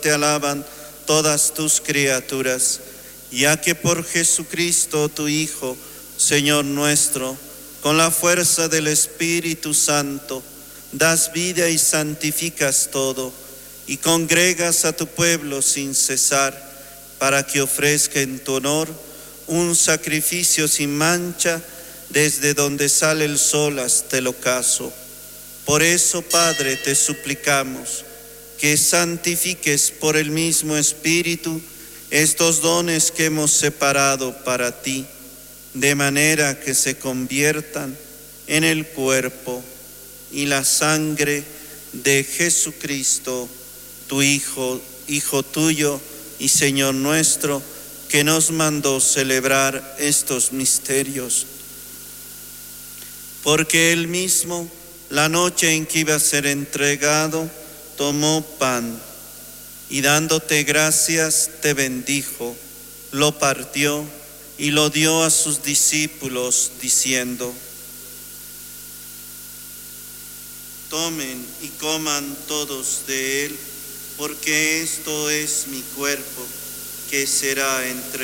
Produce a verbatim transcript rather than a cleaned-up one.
te alaban todas tus criaturas, ya que por Jesucristo, tu Hijo, Señor nuestro, con la fuerza del Espíritu Santo, das vida y santificas todo, y congregas a tu pueblo sin cesar, para que ofrezca en tu honor un sacrificio sin mancha, desde donde sale el sol hasta el ocaso. Por eso, Padre, te suplicamos que santifiques por el mismo Espíritu estos dones que hemos separado para ti, de manera que se conviertan en el cuerpo y la sangre de Jesucristo, tu Hijo, Hijo tuyo y Señor nuestro, que nos mandó celebrar estos misterios. Porque él mismo, la noche en que iba a ser entregado, tomó pan y dándote gracias te bendijo, lo partió y lo dio a sus discípulos diciendo: tomen y coman todos de él, porque esto es mi cuerpo que será entregado